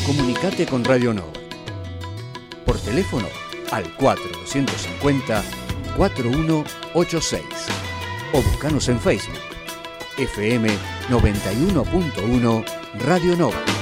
Comunicate con Radio Nova. Por teléfono al 4250-4186 o buscanos en Facebook. FM 91.1 Radio Nova.